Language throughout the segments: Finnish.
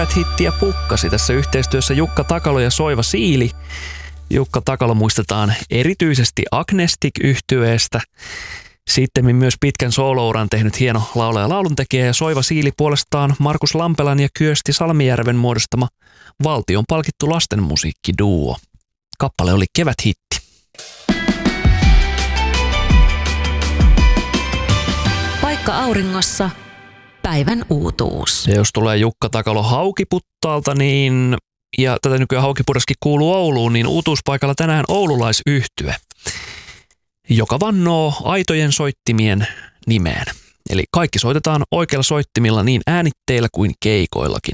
hittiä pukkasi tässä yhteistyössä Jukka Takalo ja Soiva Siili. Jukka Takalo muistetaan erityisesti Agnestic-yhtyeestä. Sitten myös pitkän soolouran tehnyt hieno laulaja ja lauluntekijä, ja Soiva Siili puolestaan Markus Lampelan ja Kyösti Salmijärven muodostama valtion palkittu lastenmusiikkiduo. Kappale oli keväthitti. Paikka auringossa. Päivän uutuus. Ja jos tulee Jukka Takalo Haukiputtaalta, niin, ja tätä nykyään Haukipuraskin kuuluu Ouluun, niin uutuuspaikalla tänään oululaisyhtye, joka vannoo aitojen soittimien nimeen. Eli kaikki soitetaan oikeilla soittimilla niin äänitteillä kuin keikoillakin.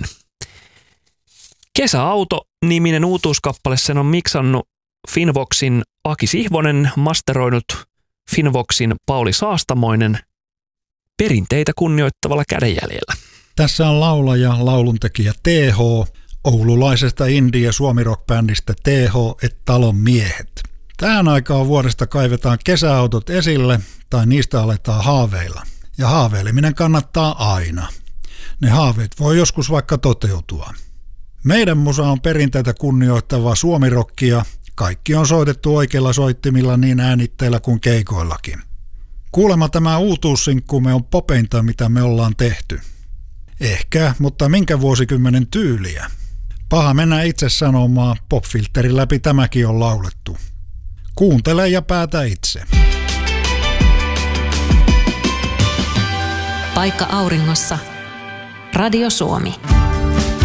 Kesäauto-niminen uutuuskappale, sen on miksannut Finvoxin Aki Sihvonen, masteroinut Finvoxin Pauli Saastamoinen perinteitä kunnioittavalla kädenjäljellä. Tässä on laulaja, lauluntekijä TH, oululaisesta indie- ja suomirock-bändistä TH et Talon miehet. Tähän aikaan vuodesta kaivetaan kesäautot esille tai niistä aletaan haaveilla. Ja haaveileminen kannattaa aina. Ne haaveet voi joskus vaikka toteutua. Meidän musa on perinteitä kunnioittavaa suomirokkia. Kaikki on soitettu oikeilla soittimilla niin äänitteillä kuin keikoillakin. Kuulemma tämä uutuussinkkumme on popeinta, mitä me ollaan tehty. Ehkä, mutta minkä vuosikymmenen tyyliä? Paha mennä itse sanomaan, popfilterin läpi tämäkin on laulettu. Kuuntele ja päätä itse. Paikka auringossa. Radio Suomi.